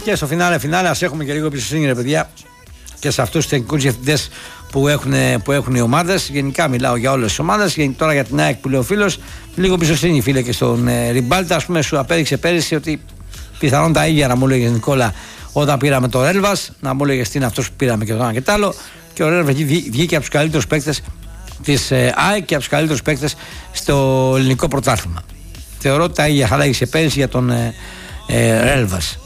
Και στο φινάλε ας έχουμε και λίγο εμπιστοσύνη, ρε παιδιά, και σε αυτούς τους τεχνικούς διευθυντές που έχουν οι ομάδες. Γενικά μιλάω για όλες τις ομάδες. Τώρα για την ΑΕΚ που λέει ο φίλος, λίγο εμπιστοσύνη, φίλε, και στον Ριμπάλτα. Ας πούμε, σου απέδειξε πέρυσι ότι πιθανόν τα ίδια να μου έλεγε Νικόλα όταν πήραμε το Ρέλβας, να μου έλεγε τι είναι αυτός που πήραμε και το ένα και το άλλο. Και ο Ρέλβας βγήκε από τους καλύτερους παίκτες της ΑΕΚ και από τους καλύτερους παίκτες στο ελληνικό πρωτάθλημα. Θεωρώ ότι τα ίδια χαλάγησε πέρυσι για τον Ρέλβας.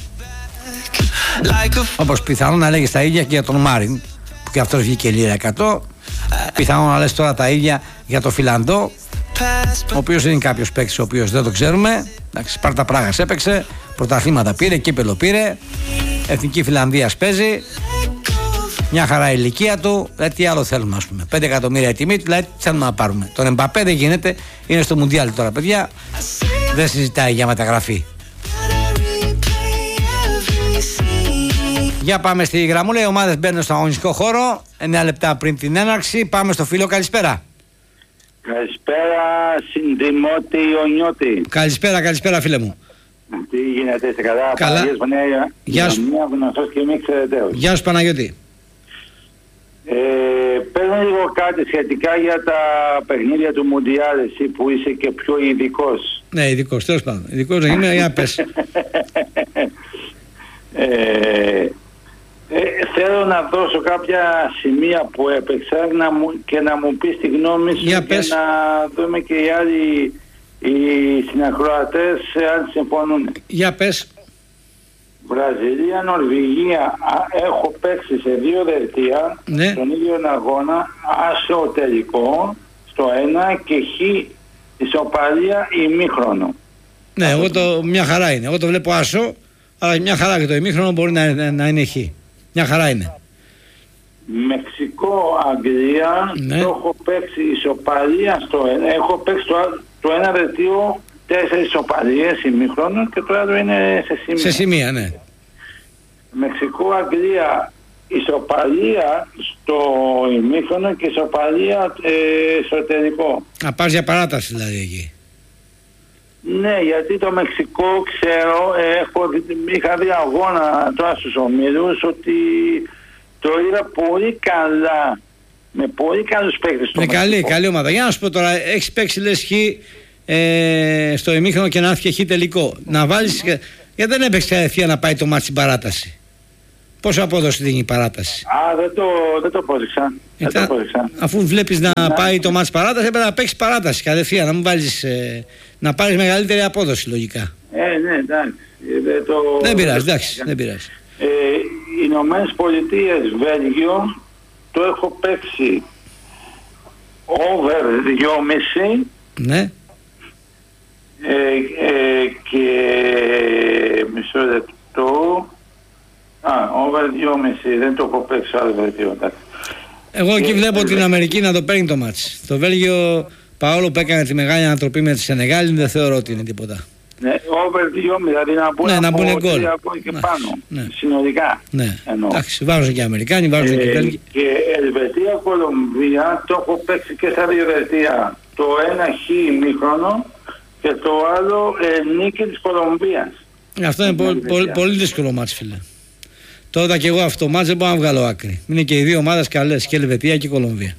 Όπως πιθανόν να λέγεις τα ίδια και για τον Μάριν, που και αυτός βγήκε λίρα 100. Πιθανόν να λες τώρα τα ίδια για τον Φιλαντό, ο οποίος δεν είναι κάποιος παίκτης ο οποίος δεν το ξέρουμε. Σπάρτα Πράγας έπαιξε, πρωταθλήματα πήρε, κύπελο πήρε, εθνική Φιλανδίας παίζει. Μια χαρά η ηλικία του. Δηλαδή τι άλλο θέλουμε, ας πούμε. 5 εκατομμύρια η τιμή του, δηλαδή τι θέλουμε να πάρουμε. Τον Εμπαπέ δεν γίνεται, είναι στο Μουντιάλ τώρα, παιδιά. Δεν συζητάει για μεταγραφή. Για πάμε στη γραμμούλα. Οι ομάδες μπαίνουν στο αγωνιστικό χώρο 9 λεπτά πριν την έναρξη. Πάμε στο φίλο, καλησπέρα. Καλησπέρα, Συντιμώτη Ιωνιώτη. Καλησπέρα φίλε μου. Τι γίνεται, είστε καλά? Καλά. Γεια σου. Γεια σου Παναγιώτη. Παίρνω λίγο κάτι σχετικά για τα παιχνίδια του Μουντιάλ, εσύ που είσαι και πιο ειδικός. Ναι, ειδικός, τέλος πάντων. Ειδικός δεν είμαι, για πες. Θέλω να δώσω κάποια σημεία που έπαιξα και να μου πεις τη γνώμη σου, για και να δούμε και οι άλλοι οι συνακροατές αν συμφωνούν. Για πες. Βραζιλία, Νορβηγία, έχω παίξει σε 2 δελτία, ναι, στον ίδιο αγώνα, άσο τελικό στο 1 και χ ισοπαλία ημίχρονο. Ναι, μια χαρά είναι. Εγώ το βλέπω άσο, αλλά μια χαρά και το ημίχρονο μπορεί να είναι χ. Μια χαρά είναι. Μεξικό, Αγγλία, ναι, το έχω παίξει ισοπαλία στο 1. Έχω παίξει το 1 δελτίο 4 ισοπαλίες ημίχρονο και το άλλο είναι σε σημεία. Σε σημεία, ναι. Μεξικό, Αγγλία, ισοπαλία στο ημίχρονο και ισοπαλία στο τελικό. Να πας για παράταση δηλαδή εκεί. Ναι, γιατί το Μεξικό ξέρω, είχα δει αγώνα τώρα στους ομίλους ότι το είδα πολύ καλά, με πολύ καλούς παίκτες. Είναι καλή ομάδα. Για να σου πω τώρα, έχεις παίξει λες χ στο ημίχρονο και να έρθει και χ τελικό. Να βάλεις, γιατί δεν έπαιξε κατευθείαν να πάει το μάτι στην παράταση. Πόσο απόδοση δίνει η παράταση? Δεν το πόδειξα. Αφού βλέπεις να πάει το μάτι στην παράταση, έπρεπε να παίξεις παράταση κατευθείαν, να μην βάλεις, να πάρεις μεγαλύτερη απόδοση λογικά. Ναι, εντάξει. Δεν πειράζει, εντάξει, δεν πειράζει. Οι Ηνωμένες Πολιτείες, Βέλγιο, το έχω παίξει over 2,5. Ναι. Και μισό λεπτό. Over 2,5. Δεν το έχω παίξει άλλο βελτίο. Εγώ εκεί βλέπω την Αμερική να το παίρνει το μάτς. Το Βέλγιο, παρόλο που έκανε τη μεγάλη ανατροπή με τη Σενεγάλη, δεν θεωρώ ότι είναι τίποτα. Ναι, over 2,5, δηλαδή να μπουν γκολ. Και πάνω, ναι, συνολικά. Ναι, εντάξει, βάζουν και οι Αμερικάνοι, βάζουν και οι Βέλγοι. Και Ελβετία, Κολομβία, το έχω παίξει και στα 2 δελτία. Το ένα χ ημίχρονο και το άλλο νίκη της Κολομβίας. Αυτό είναι πολύ δύσκολο μάτς, φίλε. Τώρα και εγώ αυτό το μάτς δεν μπορώ να βγάλω άκρη. Είναι και οι δύο ομάδες καλές, και Ελβετία και Κολομβία.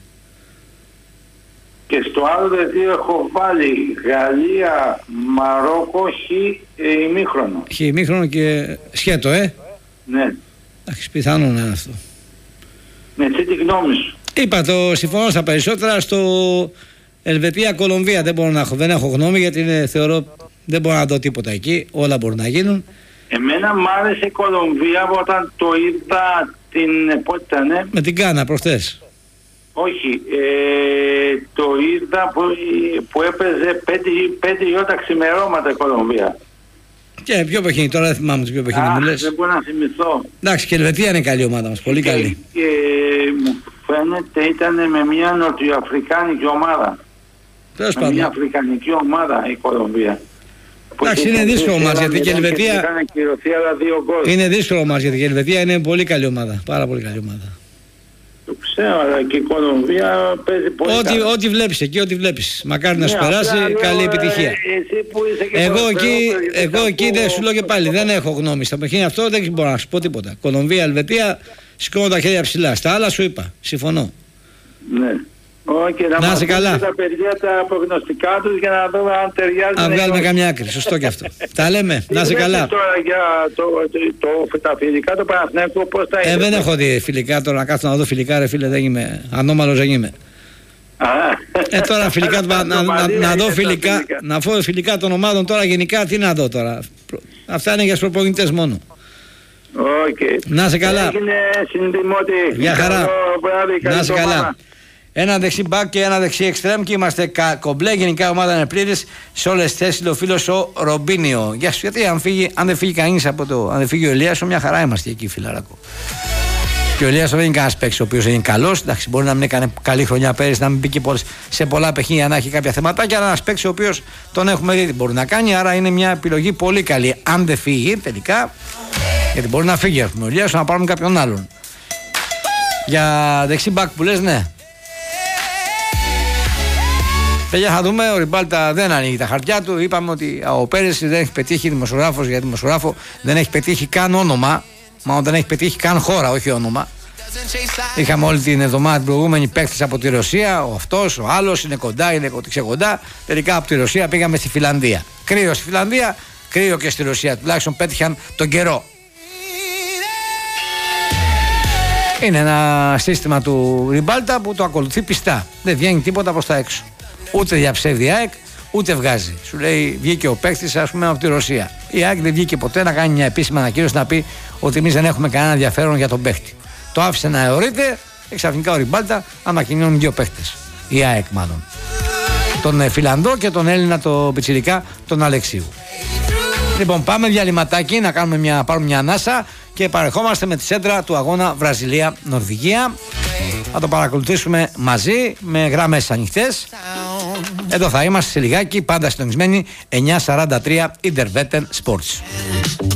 Και στο άλλο δελτίο έχω βάλει Γαλλία, Μαρόκο, χ ημίχρονο. Χ ημίχρονο και σκέτο, Ναι. Εντάξει, πιθανό να είναι αυτό. Με τι τη γνώμη σου? Είπα, το συμφωνώ στα περισσότερα. Στο Ελβετία-Κολομβία δεν έχω γνώμη, γιατί θεωρώ δεν μπορώ να δω τίποτα εκεί. Όλα μπορούν να γίνουν. Εμένα μ' άρεσε η Κολομβία όταν το είδα πότε ήταν, με την Κάνα προχθές. Όχι, το είδα που έπαιζε 5 η ώρα τα ξημερώματα η Κολομβία. Και ποιο παιχνίδι, τώρα δεν θυμάμαι ποιο παιχνίδι μου λες. Δεν μπορώ να θυμηθώ. Εντάξει, και η Ελβετία είναι καλή ομάδα μας, πολύ καλή. Και μου φαίνεται ήταν με μια νοτιοαφρικάνικη ομάδα. Τέλος πάντων. Μια αφρικανική ομάδα η Κολομβία. Εντάξει, είναι δύσκολο μας, γιατί και η Ελβετία είναι δύσκολο μας, γιατί και η Ελβετία είναι πολύ καλή ομάδα, πάρα πολύ καλή ομάδα. Το Ξέρω, αλλά και η Κολομβία παίζει πολύ καλά. Ό,τι βλέπεις εκεί, ό,τι βλέπεις. Μακάρι να σου περάσει, καλή επιτυχία. Εσύ που είσαι και Εγώ εκεί δεν σου λέω και πάλι, δεν έχω γνώμη. Στο παιχνίδι αυτό δεν μπορώ να σου πω τίποτα. Κολομβία, Ελβετία, σηκώνω τα χέρια ψηλά. Στα άλλα σου είπα, συμφωνώ. Ναι. Όχι, να είσαι καλά. Τα παιδιά τα προγνωστικά τους για να δούμε αν ταιριάζει. Αν βγάλουμε καμιά άκρη, σωστό και αυτό. Τα λέμε, να είσαι καλά. Τώρα για τα φιλικά του Παναθηναϊκού πώς τα είναι. Δεν έχω δει φιλικά τώρα, να κάτσω να δω φιλικά, ρε φίλε, δεν είμαι. Ανώμαλος δεν είμαι. Τώρα φιλικά, να δω φιλικά, να φω φιλικά των ομάδων τώρα γενικά, τι να δω τώρα. Αυτά είναι για τους προπονητές μόνο. Okay. Να είσαι καλά. Έγινε συνδημότη. Γεια χαρά. Να είσαι καλά. Ένα δεξί μπακ και ένα δεξί εξτρέμ και είμαστε κομπλέ. Γενικά η ομάδα είναι πλήρης. Σε όλες τις θέσεις ο φίλος ο Ρομπίνιο. Γεια σου, γιατί αν δεν φύγει κανείς από το. Αν δεν φύγει ο Ηλίας, μια χαρά είμαστε εκεί, φιλαράκο. Και ο Ηλίας δεν είναι κανένας παίκτης ο οποίος είναι καλός. Εντάξει, μπορεί να μην έκανε καλή χρονιά πέρυσι, να μην μπήκε σε πολλά παιχνίδια, να έχει κάποια θεματάκια. Αλλά ένας παίκτης ο οποίος τον έχουμε δει τι μπορεί να κάνει. Άρα είναι μια επιλογή πολύ καλή. Αν δεν φύγει τελικά, γιατί μπορεί να φύγει, ο Ηλίας, να πάρουμε κάποιον άλλον. Για δεξί μπακ που λες, ναι. Παιδιά, θα δούμε. Ο Ριμπάλτα δεν ανοίγει τα χαρτιά του. Είπαμε ότι ο Πέρες δεν έχει πετύχει δημοσιογράφος, για δημοσιογράφο δεν έχει πετύχει καν όνομα. Μάλλον δεν έχει πετύχει καν χώρα, όχι όνομα. Είχαμε όλη την εβδομάδα την προηγούμενη παίκτες από τη Ρωσία. Ο αυτός, ο άλλος είναι κοντά, είναι ξεκοντά. Τελικά από τη Ρωσία πήγαμε στη Φιλανδία. Κρύο στη Φιλανδία, κρύο και στη Ρωσία. Τουλάχιστον πέτυχαν τον καιρό. Είναι ένα σύστημα του Ριμπάλτα που το ακολουθεί πιστά. Δεν βγαίνει τίποτα προς τα έξω. Ούτε διαψεύδει η ΑΕΚ, ούτε βγάζει. Σου λέει, βγήκε ο παίκτης, ας πούμε, από τη Ρωσία. Η ΑΕΚ δεν βγήκε ποτέ να κάνει μια επίσημη ανακοίνωση να πει ότι εμείς δεν έχουμε κανένα ενδιαφέρον για τον παίκτη. Το άφησε να αιωρείται και ξαφνικά ο Ριμπάλτα ανακοινώνει δύο παίκτες. Η ΑΕΚ μάλλον. Τον Φιλανδό και τον Έλληνα, τον πιτσιρικά, τον Αλεξίου. Λοιπόν, πάμε διαλυματάκι να πάρουμε μια ανάσα και παρεχόμαστε με τη σέντρα του αγώνα Βραζιλία-Νορβηγία. Θα το παρακολουθήσουμε μαζί με γραμμές ανοιχτές. Εδώ θα είμαστε σε λιγάκι, πάντα συντονισμένοι 9:43 Interwetten Sports.